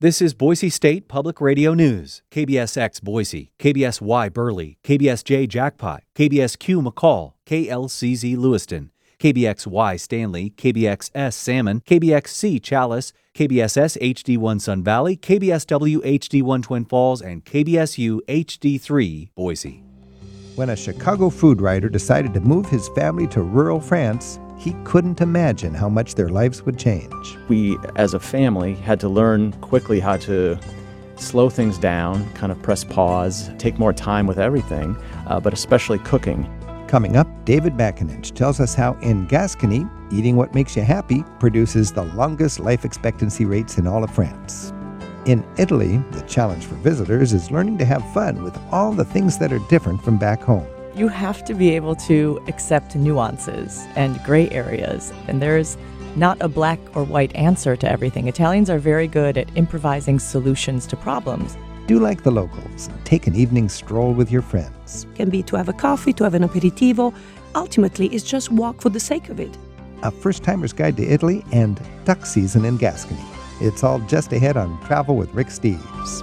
This is Boise State Public Radio News. KBSX Boise, KBSY Burley, KBSJ Jackpot, KBSQ McCall, KLCZ Lewiston, KBXY Stanley, KBXS Salmon, KBXC Chalice, KBSS HD1 Sun Valley, KBSW HD1 Twin Falls, and KBSU HD3 Boise. When a Chicago food writer decided to move his family to rural France, he couldn't imagine how much their lives would change. We, as a family, had to learn quickly how to slow things down, kind of press pause, take more time with everything, but especially cooking. Coming up, David McAninch tells us how in Gascony, eating what makes you happy produces the longest life expectancy rates in all of France. In Italy, the challenge for visitors is learning to have fun with all the things that are different from back home. You have to be able to accept nuances and gray areas, and there's not a black or white answer to everything. Italians are very good at improvising solutions to problems. Do like the locals. Take an evening stroll with your friends. Can be to have a coffee, to have an aperitivo. Ultimately, it's just walk for the sake of it. A first-timer's guide to Italy and duck season in Gascony. It's all just ahead on Travel with Rick Steves.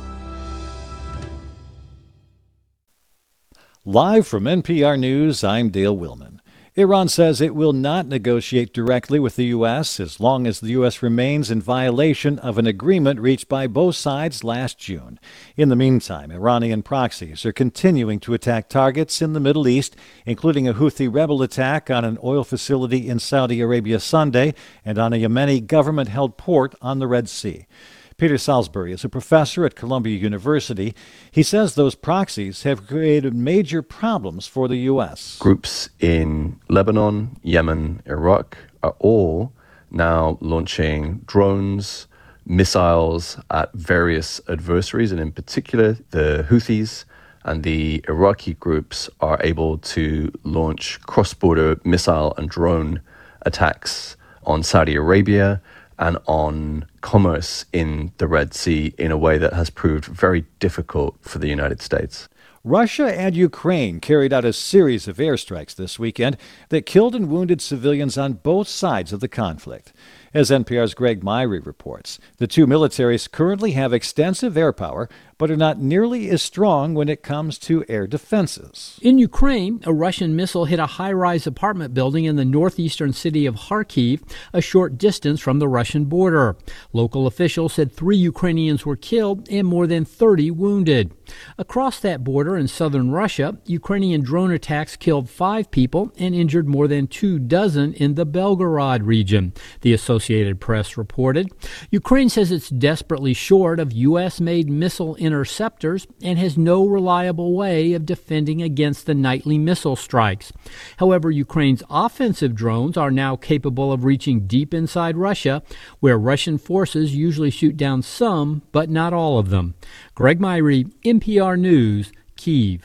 Live from NPR News, I'm Dale Willman. Iran says it will not negotiate directly with the U.S. as long as the U.S. remains in violation of an agreement reached by both sides last June. In the meantime, Iranian proxies are continuing to attack targets in the Middle East, including a Houthi rebel attack on an oil facility in Saudi Arabia Sunday and on a Yemeni government-held port on the Red Sea. Peter Salisbury is a professor at Columbia University. He says those proxies have created major problems for the U.S. Groups in Lebanon, Yemen, Iraq are all now launching drones, missiles at various adversaries, and in particular, the Houthis and the Iraqi groups are able to launch cross-border missile and drone attacks on Saudi Arabia and on commerce in the Red Sea in a way that has proved very difficult for the United States. Russia and Ukraine carried out a series of airstrikes this weekend that killed and wounded civilians on both sides of the conflict. As NPR's Greg Myrie reports, the two militaries currently have extensive air power, but are not nearly as strong when it comes to air defenses. In Ukraine, a Russian missile hit a high-rise apartment building in the northeastern city of Kharkiv, a short distance from the Russian border. Local officials said 3 Ukrainians were killed and more than 30 wounded. Across that border in southern Russia, Ukrainian drone attacks killed 5 people and injured more than 24 in the Belgorod region, the Associated Press reported. Ukraine says it's desperately short of U.S.-made missile interceptors and has no reliable way of defending against the nightly missile strikes. However, Ukraine's offensive drones are now capable of reaching deep inside Russia, where Russian forces usually shoot down some, but not all of them. Greg Myrie, NPR News, Kyiv.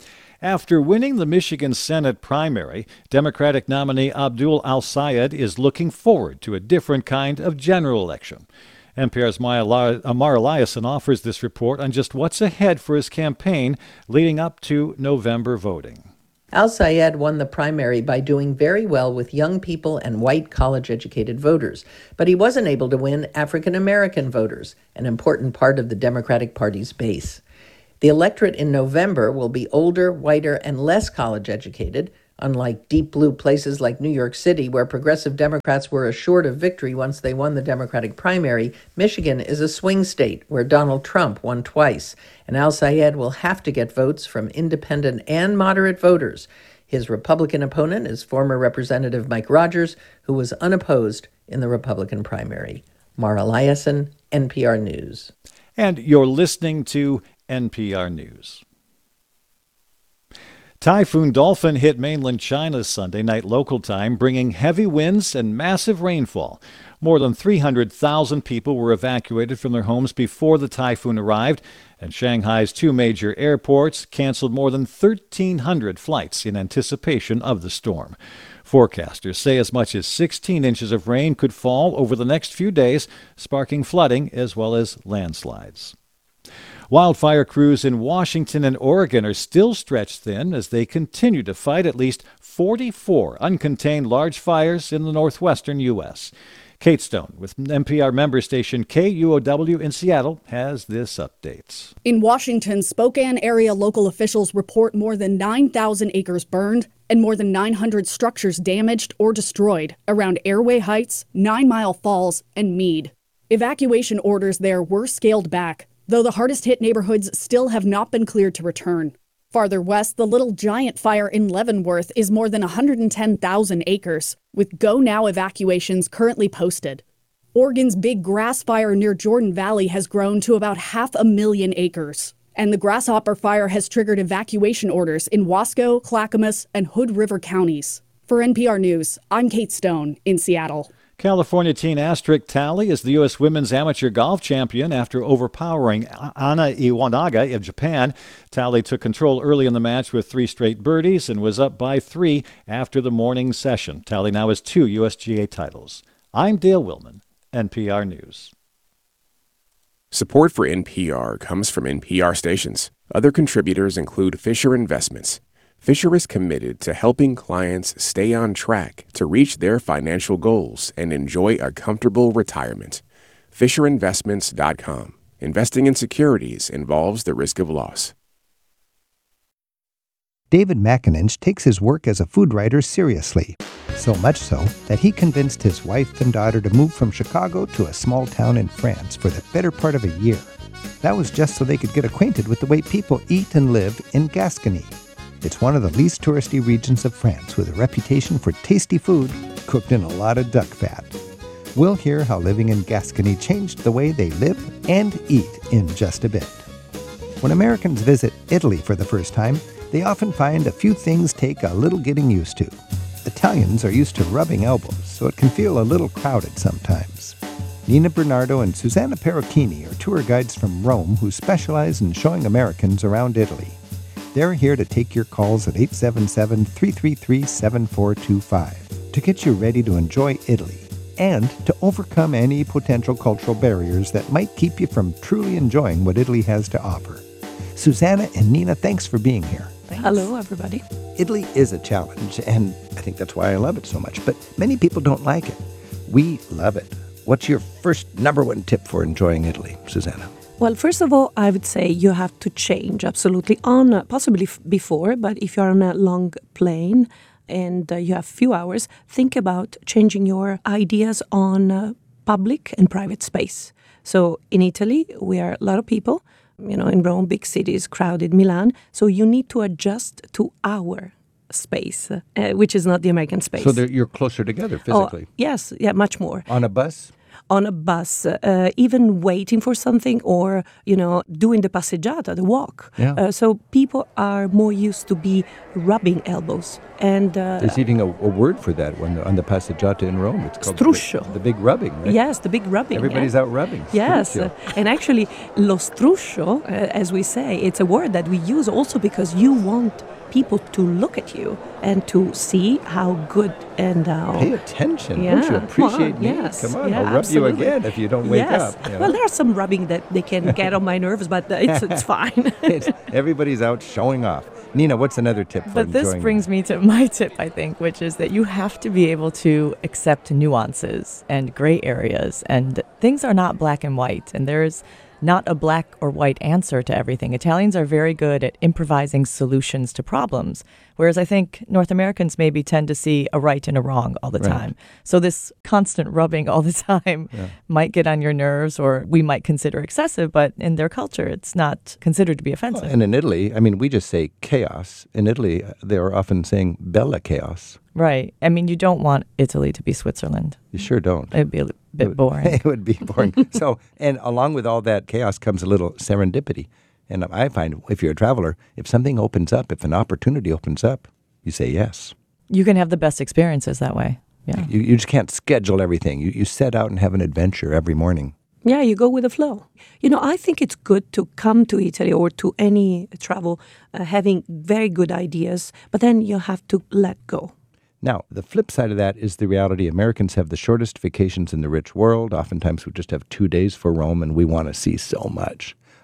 After winning the Michigan Senate primary, Democratic nominee Abdul Al-Sayed is looking forward to a different kind of general election. NPR's Mara Eliason offers this report on just what's ahead for his campaign leading up to November voting. Al-Sayed won the primary by doing very well with young people and white college-educated voters, but he wasn't able to win African-American voters, an important part of the Democratic Party's base. The electorate in November will be older, whiter, and less college-educated, unlike deep blue places like New York City, where progressive Democrats were assured of victory once they won the Democratic primary. Michigan is a swing state where Donald Trump won twice, and Al-Sayed will have to get votes from independent and moderate voters. His Republican opponent is former Representative Mike Rogers, who was unopposed in the Republican primary. Mara Eliason, NPR News. And you're listening to NPR News. Typhoon Dolphin hit mainland China Sunday night local time, bringing heavy winds and massive rainfall. More than 300,000 people were evacuated from their homes before the typhoon arrived, and Shanghai's 2 major airports canceled more than 1,300 flights in anticipation of the storm. Forecasters say as much as 16 inches of rain could fall over the next few days, sparking flooding as well as landslides. Wildfire crews in Washington and Oregon are still stretched thin as they continue to fight at least 44 uncontained large fires in the northwestern U.S. Kate Stone with NPR member station KUOW in Seattle has this update. In Washington, Spokane area local officials report more than 9,000 acres burned and more than 900 structures damaged or destroyed around Airway Heights, 9 Mile Falls, and Meade. Evacuation orders there were scaled back, though the hardest hit neighborhoods still have not been cleared to return. Farther west, the Little Giant fire in Leavenworth is more than 110,000 acres, with Go Now evacuations currently posted. Oregon's Big Grass Fire near Jordan Valley has grown to about 500,000 acres. And the Grasshopper Fire has triggered evacuation orders in Wasco, Clackamas, and Hood River counties. For NPR News, I'm Kate Stone in Seattle. California teen Astrid Talley is the U.S. women's amateur golf champion after overpowering Ana Iwanaga of Japan. Talley took control early in the match with 3 straight birdies and was up by 3 after the morning session. Talley now has 2 USGA titles. I'm Dale Willman, NPR News. Support for NPR comes from NPR stations. Other contributors include Fisher Investments. Fisher is committed to helping clients stay on track to reach their financial goals and enjoy a comfortable retirement. FisherInvestments.com. Investing in securities involves the risk of loss. David McAninch takes his work as a food writer seriously, so much so that he convinced his wife and daughter to move from Chicago to a small town in France for the better part of a year. That was just so they could get acquainted with the way people eat and live in Gascony. It's one of the least touristy regions of France with a reputation for tasty food cooked in a lot of duck fat. We'll hear how living in Gascony changed the way they live and eat in just a bit. When Americans visit Italy for the first time, they often find a few things take a little getting used to. Italians are used to rubbing elbows, so it can feel a little crowded sometimes. Nina Bernardo and Susanna Perocchini are tour guides from Rome who specialize in showing Americans around Italy. They're here to take your calls at 877-333-7425 to get you ready to enjoy Italy and to overcome any potential cultural barriers that might keep you from truly enjoying what Italy has to offer. Susanna and Nina, thanks for being here. Thanks. Hello, everybody. Italy is a challenge, and I think that's why I love it so much, but many people don't like it. We love it. What's your first number one tip for enjoying Italy, Susanna? Well, first of all, I would say you have to change absolutely on possibly before, but if you're on a long plane and you have few hours, think about changing your ideas on public and private space. So in Italy, we are a lot of people, in Rome, big cities, crowded, Milan. So you need to adjust to our space, which is not the American space. So you're closer together physically? Oh, yes, yeah, much more. On a bus? On a bus, even waiting for something or, doing the passeggiata, the walk. Yeah. So people are more used to be rubbing elbows. And there's even a word for that on the passeggiata in Rome. It's called struscio. The big rubbing, right? Yes, the big rubbing. Everybody's out rubbing. Yes. Struscio. And actually, lo struscio, as we say, it's a word that we use also because you want people to look at you and to see how good and how... Pay attention. Don't you appreciate me? Yes. Come on, yeah, I'll rub absolutely. you again if you don't wake up. Well, there's some rubbing that they can get on my nerves, but it's fine. Everybody's out showing off. Nina, what's another tip for But this brings me to my tip, I think, which is that you have to be able to accept nuances and gray areas, and things are not black and white, and there's not a black or white answer to everything. Italians are very good at improvising solutions to problems, whereas I think North Americans maybe tend to see a right and a wrong all the time. So this constant rubbing all the time might get on your nerves, or we might consider excessive, but in their culture, it's not considered to be offensive. And in Italy, we just say chaos. In Italy, they're often saying bella chaos. Right. You don't want Italy to be Switzerland. You sure don't. It'd be a bit boring. It would be boring. And along with all that chaos comes a little serendipity. And I find if you're a traveler, if something opens up, if an opportunity opens up, you say yes. You can have the best experiences that way. Yeah. You just can't schedule everything. You set out and have an adventure every morning. Yeah, you go with the flow. I think it's good to come to Italy or to any travel having very good ideas, but then you have to let go. Now, the flip side of that is the reality Americans have the shortest vacations in the rich world. Oftentimes we just have 2 days for Rome, and we want to see so much.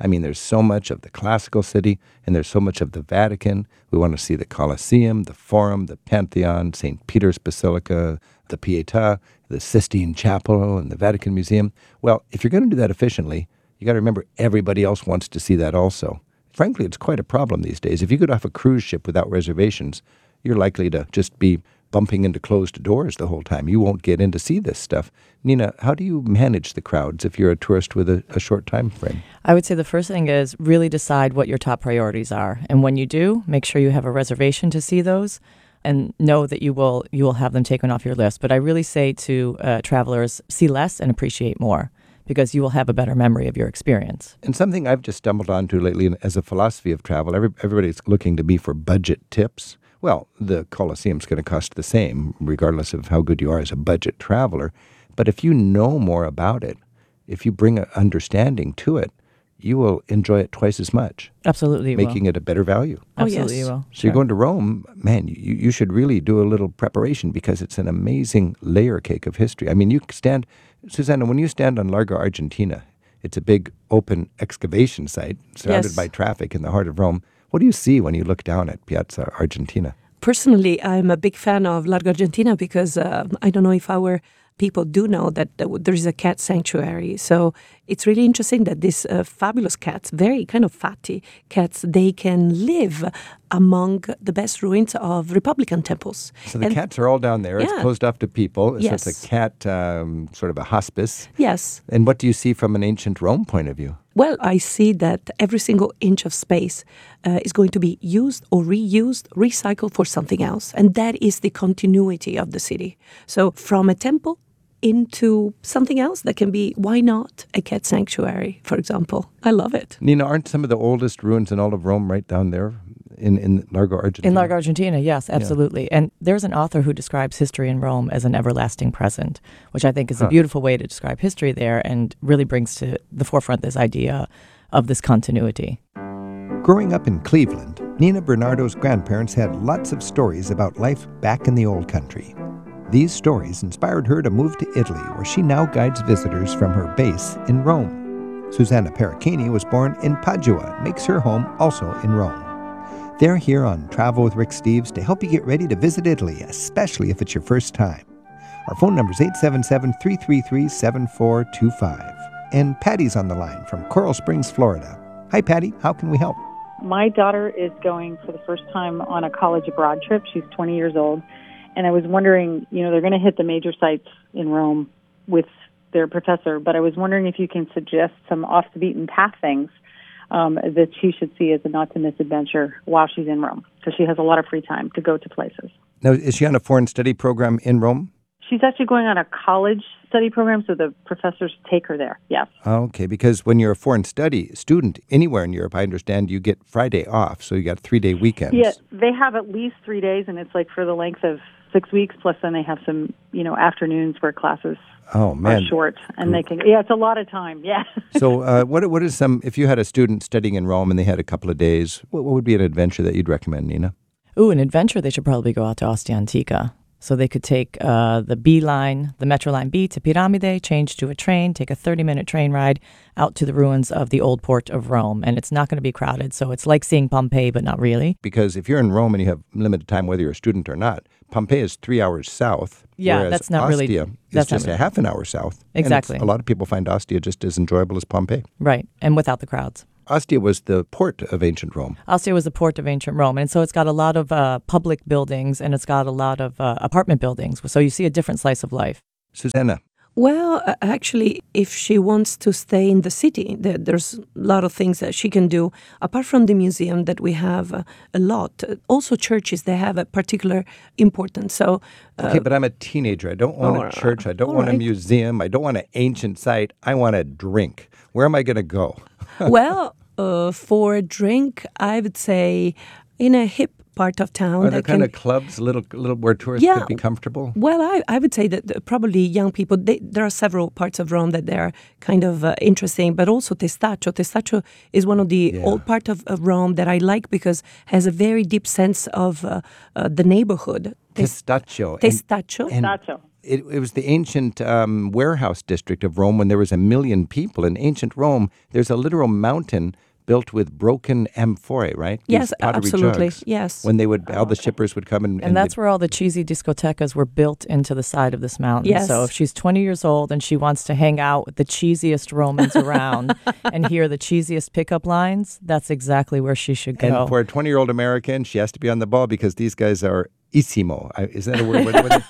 I mean, there's so much of the classical city, and there's so much of the Vatican. We want to see the Colosseum, the Forum, the Pantheon, St. Peter's Basilica, the Pietà, the Sistine Chapel, and the Vatican Museum. Well, if you're going to do that efficiently, you got to remember everybody else wants to see that also. Frankly, it's quite a problem these days. If you get off a cruise ship without reservations, you're likely to just be bumping into closed doors the whole time. You won't get in to see this stuff. Nina, how do you manage the crowds if you're a tourist with a short time frame? I would say the first thing is really decide what your top priorities are. And when you do, make sure you have a reservation to see those and know that you will have them taken off your list. But I really say to travelers, see less and appreciate more, because you will have a better memory of your experience. And something I've just stumbled onto lately as a philosophy of travel, everybody's looking to me for budget tips. Well, the Colosseum's going to cost the same, regardless of how good you are as a budget traveler. But if you know more about it, if you bring an understanding to it, you will enjoy it twice as much. Absolutely, making it a better value. Absolutely, you will. So you're going to Rome, man, you should really do a little preparation because it's an amazing layer cake of history. I mean, Susanna, when you stand on Largo Argentina, it's a big open excavation site surrounded by traffic in the heart of Rome. What do you see when you look down at Piazza Argentina? Personally, I'm a big fan of Largo Argentina because I don't know if our people do know that there is a cat sanctuary. So it's really interesting that these fabulous cats, very kind of fatty cats, they can live among the best ruins of Republican temples. So the cats are all down there. It's closed off to people. Yes. So it's a cat, sort of a hospice. Yes. And what do you see from an ancient Rome point of view? Well, I see that every single inch of space is going to be used or reused, recycled for something else. And that is the continuity of the city. So from a temple into something else that can be, why not, a cat sanctuary, for example. I love it. Nina, aren't some of the oldest ruins in all of Rome right down there in Largo Argentina? In Largo Argentina, yes, absolutely. Yeah. And there's an author who describes history in Rome as an everlasting present, which I think is a beautiful way to describe history there and really brings to the forefront this idea of this continuity. Growing up in Cleveland, Nina Bernardo's grandparents had lots of stories about life back in the old country. These stories inspired her to move to Italy, where she now guides visitors from her base in Rome. Susanna Paracchini was born in Padua and makes her home also in Rome. They're here on Travel with Rick Steves to help you get ready to visit Italy, especially if it's your first time. Our phone number is 877-333-7425. And Patty's on the line from Coral Springs, Florida. Hi, Patty. How can we help? My daughter is going for the first time on a college abroad trip. She's 20 years old. And I was wondering, they're going to hit the major sites in Rome with their professor, but I was wondering if you can suggest some off-the-beaten-path things that she should see as a not-to-miss adventure while she's in Rome, because she has a lot of free time to go to places. Now, is she on a foreign study program in Rome? She's actually going on a college study program, so the professors take her there, yes. Okay, because when you're a foreign study student anywhere in Europe, I understand you get Friday off, so you got 3-day weekends. Yeah, they have at least 3 days, and it's like for the length of 6 weeks, plus then they have some, afternoons where classes are short, and they can, it's a lot of time, yeah. So what is if you had a student studying in Rome and they had a couple of days, what would be an adventure that you'd recommend, Nina? Ooh, an adventure, they should probably go out to Ostia Antica. So they could take the B line, the Metro Line B to Piramide, change to a train, take a 30-minute train ride out to the ruins of the old port of Rome. And it's not going to be crowded, so it's like seeing Pompeii, but not really. Because if you're in Rome and you have limited time, whether you're a student or not, Pompeii is 3 hours south. Yeah, that's not Ostia really... That's just a half an hour south. Exactly. And a lot of people find Ostia just as enjoyable as Pompeii. Right, and without the crowds. Ostia was the port of ancient Rome. Ostia was the port of ancient Rome. And so it's got a lot of public buildings and it's got a lot of apartment buildings. So you see a different slice of life. Susanna. Well, actually, if she wants to stay in the city, there's a lot of things that she can do. Apart from the museum that we have a lot, also churches, they have a particular importance. So, okay, but I'm a teenager. I don't want a church. I don't want a museum. I don't want an ancient site. I want a drink. Where am I going to go? Well, for a drink, I would say in a hip part of town. Are there kind of clubs, little where tourists could be comfortable? Well, I would say that probably young people, there are several parts of Rome that they're kind of interesting, but also Testaccio. Testaccio is one of the old part of Rome that I like because has a very deep sense of the neighborhood. Testaccio. It was the ancient warehouse district of Rome when there was 1 million people. In ancient Rome, there's a literal mountain built with broken amphorae, right? Yes, These pottery absolutely. jugs. Yes. When they would, all the shippers would come And that's where all the cheesy discotecas were built into the side of this mountain. Yes. So if she's 20 years old and she wants to hang out with the cheesiest Romans around and hear the cheesiest pickup lines, that's exactly where she should go. And for a 20-year-old American, she has to be on the ball because these guys are Isimo. Is that a word?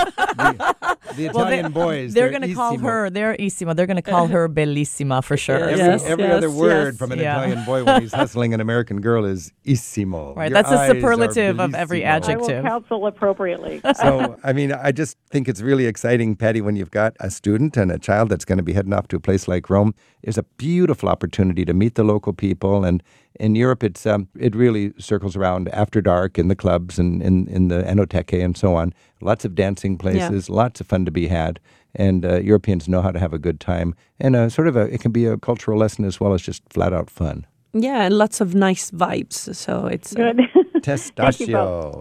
The Italian boys, they're going to call her, they're Isimo. They're going to call her Bellissima for sure. Every other word from an Italian boy when he's hustling an American girl is Isimo. Right, Your that's a eyes are superlative of every bellissimo. adjective. I will counsel appropriately. So, I mean, I just think it's really exciting, Patty, when you've got a student and a child that's going to be heading off to a place like Rome. There's a beautiful opportunity to meet the local people. And in Europe, it really circles around after dark in the clubs and in the Enoteque and so on. Lots of dancing places, lots of fun to be had. And Europeans know how to have a good time. And it can be a cultural lesson as well as just flat out fun. Yeah, and lots of nice vibes. So it's good. Testaccio.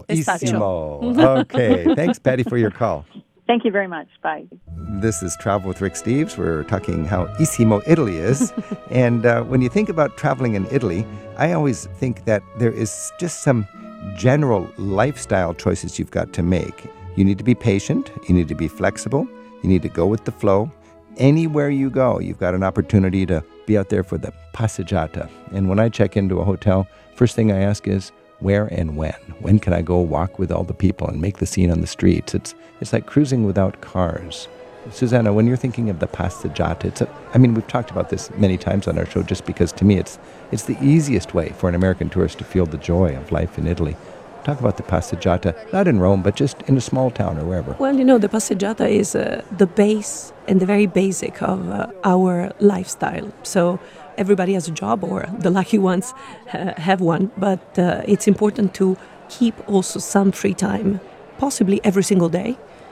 Isimo. Okay. Thanks, Patty, for your call. Thank you very much. Bye. This is Travel with Rick Steves. We're talking how Isimo Italy is. And when you think about traveling in Italy, I always think that there is just some general lifestyle choices you've got to make. You need to be patient. You need to be flexible. You need to go with the flow. Anywhere you go, you've got an opportunity to be out there for the passeggiata. And when I check into a hotel, first thing I ask is, where and when? When can I go walk with all the people and make the scene on the streets? It's like cruising without cars. Susanna, when you're thinking of the passeggiata, we've talked about this many times on our show just because to me it's the easiest way for an American tourist to feel the joy of life in Italy. Talk about the passeggiata, not in Rome, but just in a small town or wherever. Well, the passeggiata is the base and the very basic of our lifestyle. So everybody has a job, or the lucky ones have one, but it's important to keep also some free time, possibly every single day,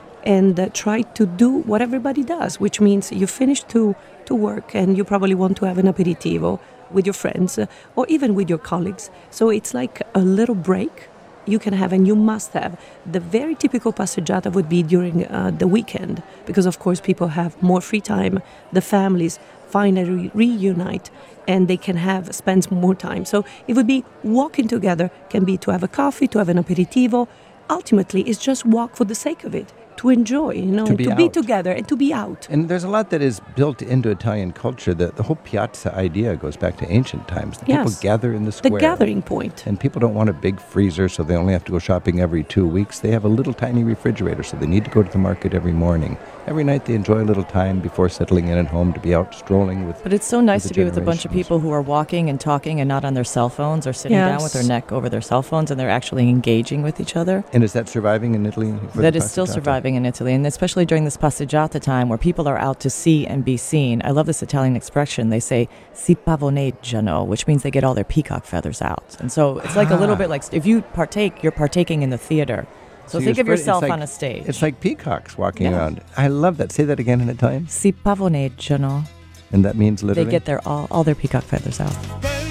and try to do what everybody does, which means you finish to work and you probably want to have an aperitivo with your friends or even with your colleagues. So it's like a little break you can have and you must have. The very typical passeggiata would be during the weekend, because of course people have more free time, the families finally reunite and they can spend more time. So it would be walking together, can be to have a coffee, to have an aperitivo. Ultimately, it's just walk for the sake of it, to enjoy, to be together and to be out. And there's a lot that is built into Italian culture. The whole piazza idea goes back to ancient times. People gather in the square. The gathering point. And people don't want a big freezer, so they only have to go shopping every 2 weeks. They have a little tiny refrigerator, so they need to go to the market every morning. Every night they enjoy a little time before settling in at home to be out strolling with. But it's so nice to be with a bunch of people who are walking and talking and not on their cell phones or sitting down with their neck over their cell phones, and they're actually engaging with each other. And is that surviving in Italy? That is still surviving in Italy, and especially during this passeggiata time where people are out to see and be seen. I love this Italian expression. They say si pavoneggiano, which means they get all their peacock feathers out. And so it's like a little bit like if you partake, you're partaking in the theater. So think of yourself on a stage. It's like peacocks walking around. I love that. Say that again in Italian. Si pavoneggiano. And that means literally? They get all their peacock feathers out.